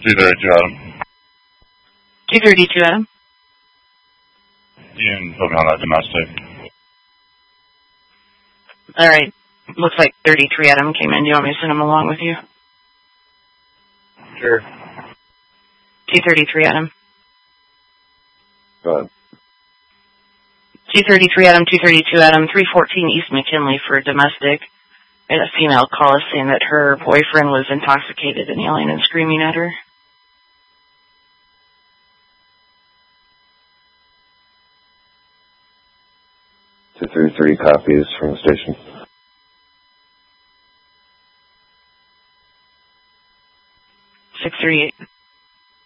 232 Adam. 232 Adam. You can put me on that domestic. Alright. Looks like 33 Adam came in. Do you want me to send him along with you? Sure. 233 Adam. Go ahead. 233 Adam, 232 Adam, 314 East McKinley for domestic. And a female call us saying that her boyfriend was intoxicated and yelling and screaming at her. Three copies from the station. 638.